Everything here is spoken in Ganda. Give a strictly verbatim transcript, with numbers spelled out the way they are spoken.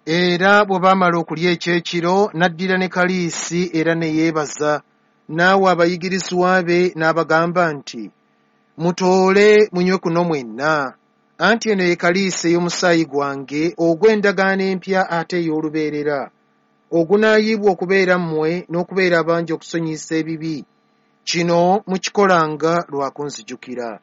Era bwe baamala okulya ekyekiro n'addira ne kaliisi era ne yeebaza. Naawe abayigirizwa be n'abagamba nti, mutoole munywe kuno mwenna. Anti eno ye kaliisi ey'omusaayi gwange ogw'endagaano empya ate ey'olubeerera. Ogunaayibwa okubeera mmwe n'okubeera abangi okusonyiyisa ebibi. Kino mukikolanga lwa kunzijukira.